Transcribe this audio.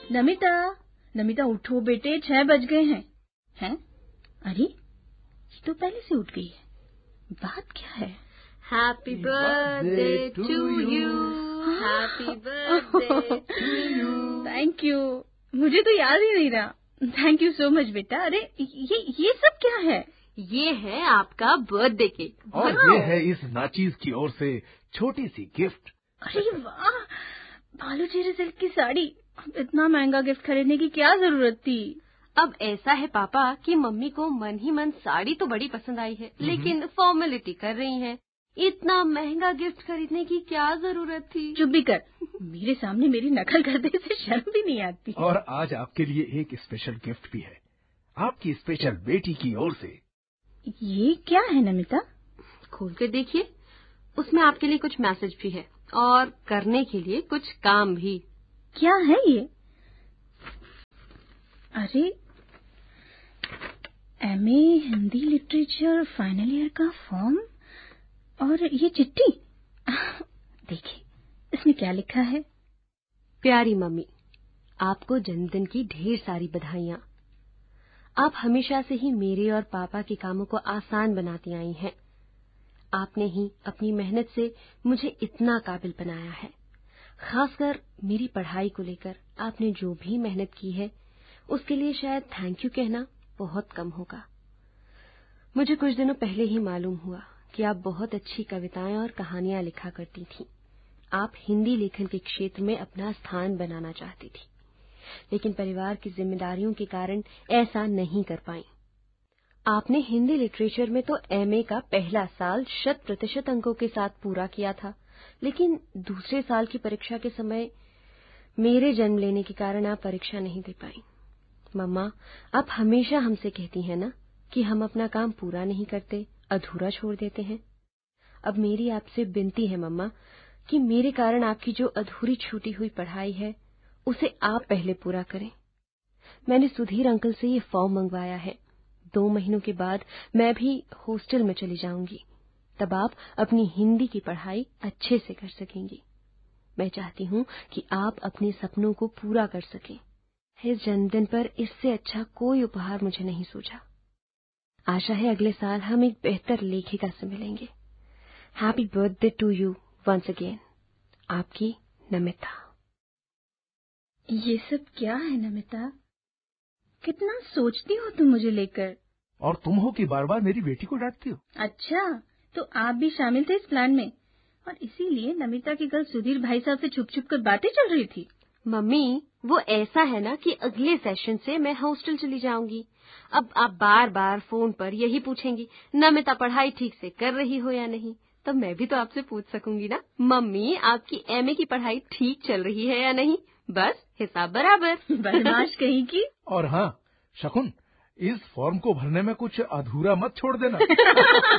नमिता, नमिता उठो बेटे, 6 बज गए हैं। हैं? अरे ये तो पहले से उठ गई है। बात क्या है? Happy birthday to you, happy birthday to you. Thank you, मुझे तो याद ही नहीं रहा। थैंक यू सो मच बेटा। अरे ये सब क्या है? ये है आपका बर्थडे केक और ये है इस नाचीज की ओर से छोटी सी गिफ्ट। अरे वाह, बालूचेरी सिल्क की साड़ी। इतना महंगा गिफ्ट खरीदने की क्या जरूरत थी? अब ऐसा है पापा कि मम्मी को मन ही मन साड़ी तो बड़ी पसंद आई है, लेकिन फॉर्मेलिटी कर रही हैं। इतना महंगा गिफ्ट खरीदने की क्या जरूरत थी? चुप भी कर, मेरे सामने मेरी नकल करने से शर्म भी नहीं आती। और आज आपके लिए एक स्पेशल गिफ्ट भी है, आपकी स्पेशल बेटी की ओर से। ये क्या है नमिता? खोल कर देखिए, उसमें आपके लिए कुछ मैसेज भी है और करने के लिए कुछ काम भी। क्या है ये? अरे MA Hindi literature final year का फॉर्म और ये चिट्ठी। देखिए इसमें क्या लिखा है। प्यारी मम्मी, आपको जन्मदिन की ढेर सारी बधाइयां। आप हमेशा से ही मेरे और पापा के कामों को आसान बनाती आई हैं। आपने ही अपनी मेहनत से मुझे इतना काबिल बनाया है। खासकर मेरी पढ़ाई को लेकर आपने जो भी मेहनत की है उसके लिए शायद थैंक यू कहना बहुत कम होगा। मुझे कुछ दिनों पहले ही मालूम हुआ कि आप बहुत अच्छी कविताएं और कहानियां लिखा करती थीं। आप हिंदी लेखन के क्षेत्र में अपना स्थान बनाना चाहती थी, लेकिन परिवार की जिम्मेदारियों के कारण ऐसा नहीं कर पाई। आपने हिंदी लिटरेचर में तो एमए का पहला साल 100% अंकों के साथ पूरा किया था, लेकिन दूसरे साल की परीक्षा के समय मेरे जन्म लेने के कारण आप परीक्षा नहीं दे पाई। मम्मा, आप हमेशा हमसे कहती हैं ना कि हम अपना काम पूरा नहीं करते, अधूरा छोड़ देते हैं। अब मेरी आपसे विनती है मम्मा कि मेरे कारण आपकी जो अधूरी छूटी हुई पढ़ाई है उसे आप पहले पूरा करें। मैंने सुधीर अंकल से ये फॉर्म मंगवाया है। 2 महीनों के बाद मैं भी हॉस्टल में चली जाऊंगी, तब आप अपनी हिंदी की पढ़ाई अच्छे से कर सकेंगी। मैं चाहती हूँ कि आप अपने सपनों को पूरा कर सकें। इस जन्मदिन पर इससे अच्छा कोई उपहार मुझे नहीं सूझा। आशा है अगले साल हम एक बेहतर लेखिका से मिलेंगे। Happy birthday to you once again, आपकी नमिता। ये सब क्या है नमिता? कितना सोचती हो तुम मुझे लेकर। और तुम हो कि बार बार मेरी बेटी को डांटती हो। अच्छा, तो आप भी शामिल थे इस प्लान में, और इसीलिए नमिता की कल सुधीर भाई साहब से छुप छुप कर बातें चल रही थी। मम्मी, वो ऐसा है ना कि अगले सेशन से मैं हॉस्टल चली जाऊंगी। अब आप बार बार फोन पर यही पूछेंगी, नमिता पढ़ाई ठीक से कर रही हो या नहीं, तब मैं भी तो आपसे पूछ सकूंगी ना, मम्मी आपकी एमए की पढ़ाई ठीक चल रही है या नहीं, बस हिसाब बराबर। बदमाश कहीं की। और हाँ शकुन, इस फॉर्म को भरने में कुछ अधूरा मत छोड़ देना।